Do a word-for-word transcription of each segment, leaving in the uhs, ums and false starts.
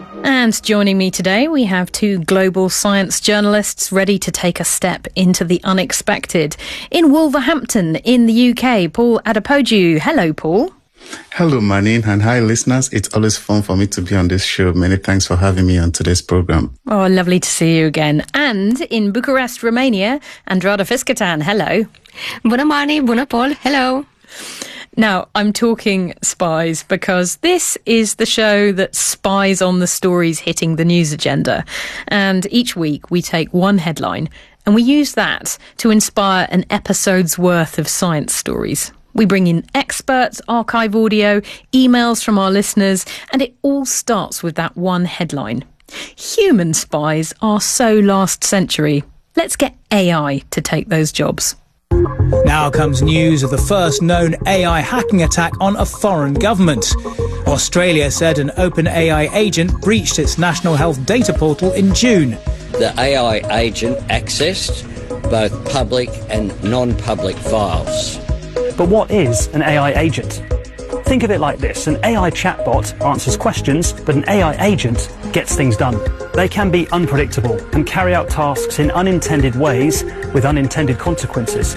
And joining me today, we have two global science journalists ready to take a step into the unexpected. In Wolverhampton, in the U K, Paul Adepoju. Hello, Paul. Hello, Manine, and hi, listeners. It's always fun for me to be on this show. Many thanks for having me on today's program. Oh, lovely to see you again. And in Bucharest, Romania, Andrada Fiscatan. Hello. Bună, Mani. Bună, Paul. Hello. Now, I'm talking spies because this is the show that spies on the stories hitting the news agenda. And each week we take one headline and we use that to inspire an episode's worth of science stories. We bring in experts, archive audio, emails from our listeners, and it all starts with that one headline. Human spies are so last century. Let's get A I to take those jobs. Now comes news of the first known A I hacking attack on a foreign government. Australia said an OpenAI agent breached its national health data portal in June. The A I agent accessed both public and non-public files. But what is an A I agent? Think of it like this. An A I chatbot answers questions, but an A I agent gets things done. They can be unpredictable and carry out tasks in unintended ways with unintended consequences.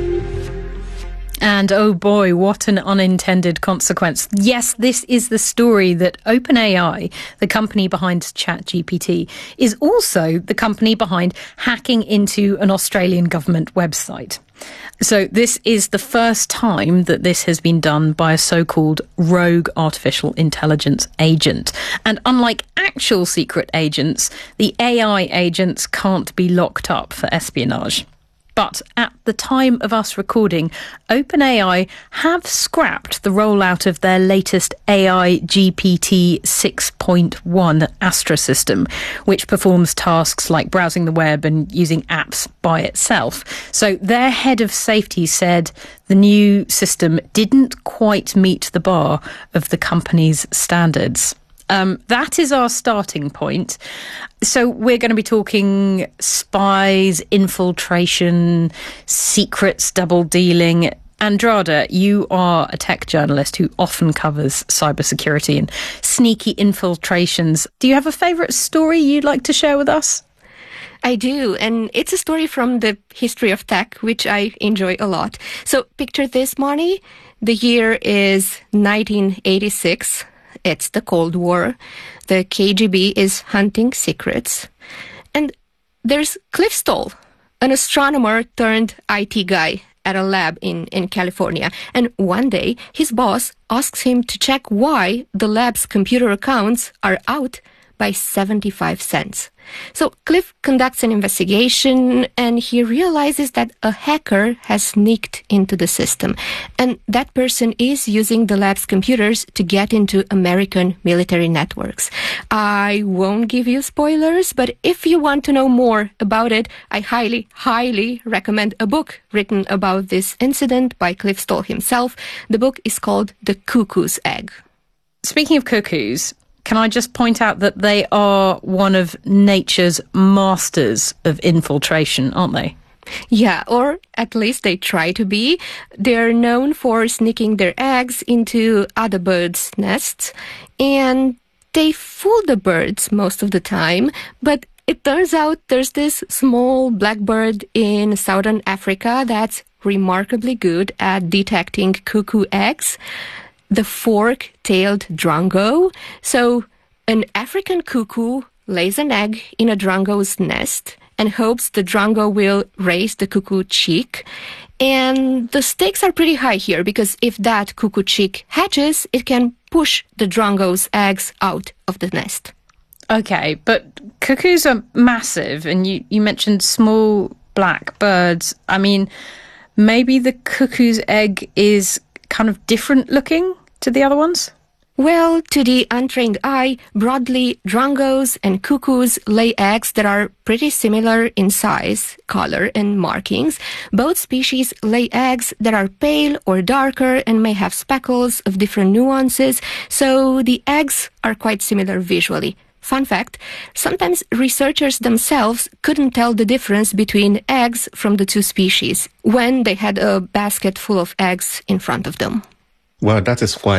And oh boy, what an unintended consequence. Yes, this is the story that OpenAI, the company behind ChatGPT, is also the company behind hacking into an Australian government website. So this is the first time that this has been done by a so-called rogue artificial intelligence agent. And unlike actual secret agents, the A I agents can't be locked up for espionage. But at the time of us recording, OpenAI have scrapped the rollout of their latest A I G P T six point one Astra system, which performs tasks like browsing the web and using apps by itself. So their head of safety said the new system didn't quite meet the bar of the company's standards. Um, that is our starting point. So we're going to be talking spies, infiltration, secrets, double dealing. Andrada, you are a tech journalist who often covers cybersecurity and sneaky infiltrations. Do you have a favourite story you'd like to share with us? I do, and it's a story from the history of tech, which I enjoy a lot. So picture this, Marnie. The year is nineteen eighty-six. It's the Cold War. The K G B is hunting secrets. And there's Cliff Stoll, an astronomer turned I T guy at a lab in, in California. And one day, his boss asks him to check why the lab's computer accounts are out by seventy-five cents. So Cliff conducts an investigation and he realizes that a hacker has sneaked into the system. And that person is using the lab's computers to get into American military networks. I won't give you spoilers, but if you want to know more about it, I highly, highly recommend a book written about this incident by Cliff Stoll himself. The book is called The Cuckoo's Egg. Speaking of cuckoos, can I just point out that they are one of nature's masters of infiltration, aren't they? Yeah, or at least they try to be. They're known for sneaking their eggs into other birds' nests, and they fool the birds most of the time, but it turns out there's this small black bird in southern Africa that's remarkably good at detecting cuckoo eggs. The fork-tailed drongo. So an African cuckoo lays an egg in a drongo's nest and hopes the drongo will raise the cuckoo chick. And the stakes are pretty high here because if that cuckoo chick hatches, it can push the drongo's eggs out of the nest. Okay, but cuckoos are massive, and you, you mentioned small black birds. I mean, maybe the cuckoo's egg is kind of different looking to the other ones? Well, to the untrained eye, broadly, drongos and cuckoos lay eggs that are pretty similar in size, color, and markings. Both species lay eggs that are pale or darker and may have speckles of different nuances, so the eggs are quite similar visually. Fun fact, sometimes researchers themselves couldn't tell the difference between eggs from the two species when they had a basket full of eggs in front of them. Well, that is quite